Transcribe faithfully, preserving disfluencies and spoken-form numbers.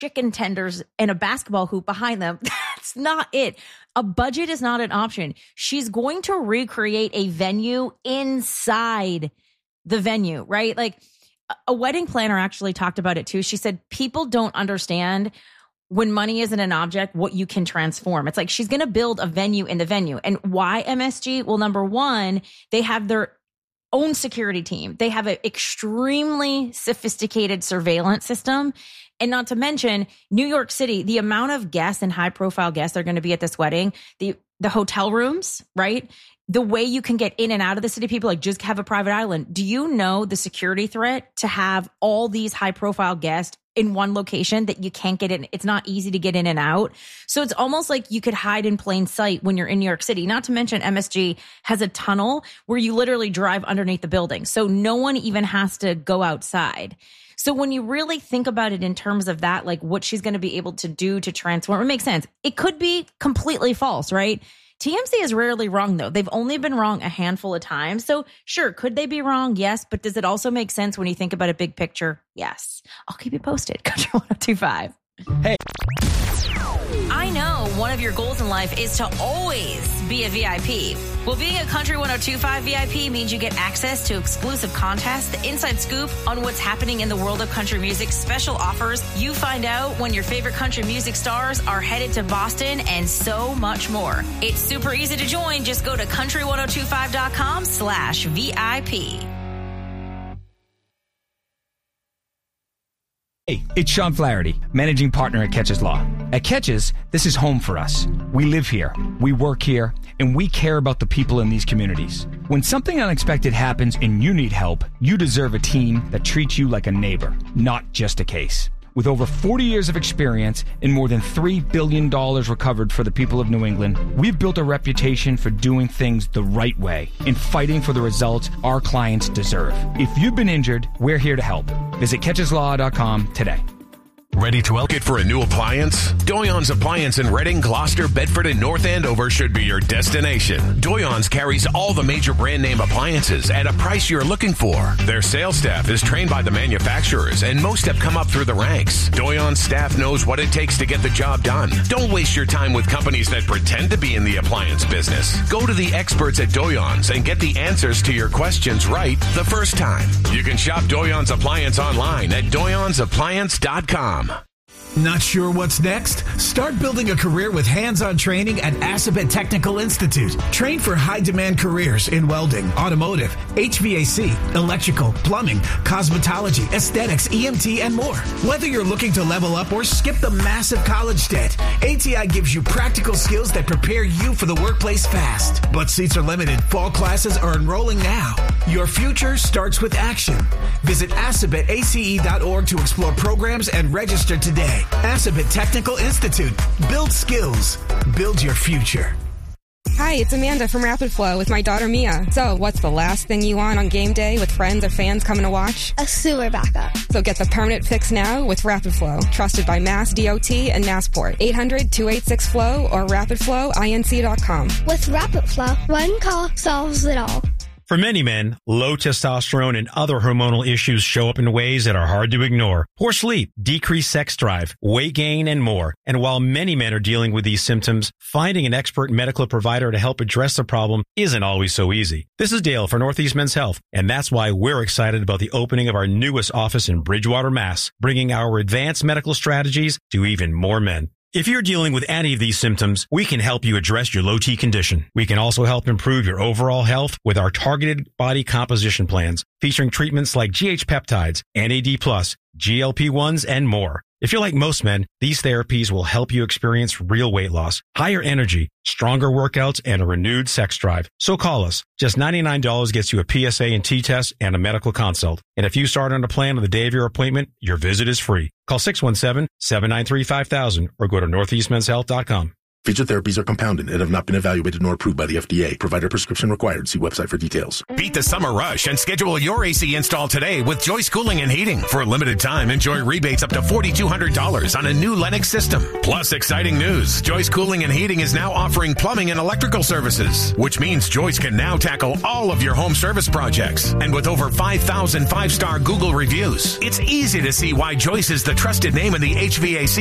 chicken tenders and a basketball hoop behind them. That's not it. A budget is not an option. She's going to recreate a venue inside the venue, right? Like a wedding planner actually talked about it too. She said, people don't understand when money isn't an object, what you can transform. It's like she's going to build a venue in the venue. And why M S G? Well, number one, they have their own security team. They have an extremely sophisticated surveillance system. And not to mention New York City, the amount of guests and high profile guests that are going to be at this wedding, the, the hotel rooms, right? The way you can get in and out of the city, people like just have a private island. Do you know the security threat to have all these high profile guests in one location that you can't get in? It's not easy to get in and out. So it's almost like you could hide in plain sight when you're in New York City. Not to mention M S G has a tunnel where you literally drive underneath the building. So no one even has to go outside. So when you really think about it in terms of that, like what she's going to be able to do to transform, it makes sense. It could be completely false, right? T M C is rarely wrong, though. They've only been wrong a handful of times. So sure, could they be wrong? Yes. But does it also make sense when you think about a big picture? Yes. I'll keep you posted. Country one oh two five. Hey. I know one of your goals in life is to always be a V I P. Well, being a Country one oh two five V I P means you get access to exclusive contests, the inside scoop on what's happening in the world of country music, special offers. You find out when your favorite country music stars are headed to Boston, and so much more. It's super easy to join. Just go to country one oh two five dot com slash V I P. Hey, it's Sean Flaherty, managing partner at Catches Law. At Catches, this is home for us. We live here, we work here, and we care about the people in these communities. When something unexpected happens and you need help, you deserve a team that treats you like a neighbor, not just a case. With over forty years of experience and more than three billion dollars recovered for the people of New England, we've built a reputation for doing things the right way and fighting for the results our clients deserve. If you've been injured, we're here to help. Visit catches law dot com today. Ready to elk it for a new appliance? Doyon's Appliance in Reading, Gloucester, Bedford, and North Andover should be your destination. Doyon's carries all the major brand name appliances at a price you're looking for. Their sales staff is trained by the manufacturers, and most have come up through the ranks. Doyon's staff knows what it takes to get the job done. Don't waste your time with companies that pretend to be in the appliance business. Go to the experts at Doyon's and get the answers to your questions right the first time. You can shop Doyon's Appliance online at doyons appliance dot com. Not sure what's next? Start building a career with hands-on training at Assabet Technical Institute. Train for high-demand careers in welding, automotive, H V A C, electrical, plumbing, cosmetology, aesthetics, E M T, and more. Whether you're looking to level up or skip the massive college debt, A T I gives you practical skills that prepare you for the workplace fast. But seats are limited. Fall classes are enrolling now. Your future starts with action. Visit assabet a c e dot org to explore programs and register today. Assabet Technical Institute. Build skills. Build your future. Hi, it's Amanda from Rapid Flow with my daughter Mia. So, what's the last thing you want on game day with friends or fans coming to watch? A sewer backup. So get the permanent fix now with Rapid Flow. Trusted by Mass D O T and Massport. eight hundred, two eight six, F L O W or rapid flow inc dot com. With Rapid Flow, one call solves it all. For many men, low testosterone and other hormonal issues show up in ways that are hard to ignore. Poor sleep, decreased sex drive, weight gain, and more. And while many men are dealing with these symptoms, finding an expert medical provider to help address the problem isn't always so easy. This is Dale for Northeast Men's Health, and that's why we're excited about the opening of our newest office in Bridgewater, Mass, bringing our advanced medical strategies to even more men. If you're dealing with any of these symptoms, we can help you address your low-T condition. We can also help improve your overall health with our targeted body composition plans, featuring treatments like G H peptides, N A D plus, G L P ones, and more. If you're like most men, these therapies will help you experience real weight loss, higher energy, stronger workouts, and a renewed sex drive. So call us. Just ninety-nine dollars gets you a P S A and T test and a medical consult. And if you start on a plan on the day of your appointment, your visit is free. Call six one seven, seven nine three, five thousand or go to northeast men's health dot com. Phages therapies are compounded and have not been evaluated nor approved by the F D A. Provider prescription required. See website for details. Beat the summer rush and schedule your A C install today with Joyce Cooling and Heating. For a limited time, enjoy rebates up to four thousand two hundred dollars on a new Lennox system. Plus, exciting news. Joyce Cooling and Heating is now offering plumbing and electrical services, which means Joyce can now tackle all of your home service projects. And with over five thousand five-star Google reviews, it's easy to see why Joyce is the trusted name in the H V A C